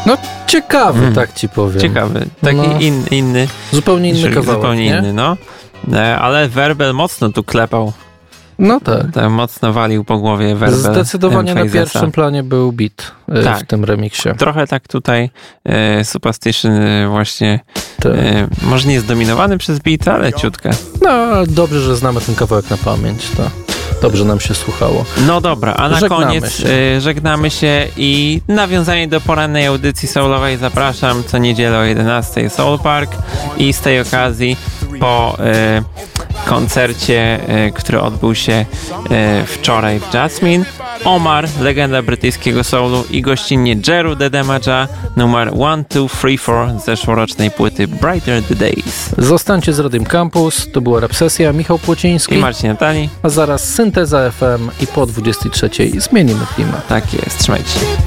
No ciekawy, tak ci powiem. Ciekawy, taki inny. Zupełnie inny kawałek, zupełnie nie? inny, no. Ale Werbel mocno tu klepał. No tak. Mocno walił po głowie Werbel. Zdecydowanie na pierwszym planie był beat w tym remiksie. Trochę tak tutaj Superstition właśnie może nie jest zdominowany przez beat, ale ciutkę. No, ale dobrze, że znamy ten kawałek na pamięć, to dobrze nam się słuchało. No dobra, a na koniec żegnamy się i nawiązanie do porannej audycji soulowej zapraszam co niedzielę o 11:00 Soul Park i z tej okazji po koncercie, który odbył się wczoraj w Jasmine, Omar, legenda brytyjskiego soulu i gościnnie Jeru Dedemaja, numer 1, 2, 3, 4 z zeszłorocznej płyty Brighter the Days. Zostańcie z Radiem Campus, to była Repsesja, Michał Płociński i Marcin Natali, a zaraz Synteza FM i po 23:00 zmienimy klimat. Tak jest, trzymajcie się.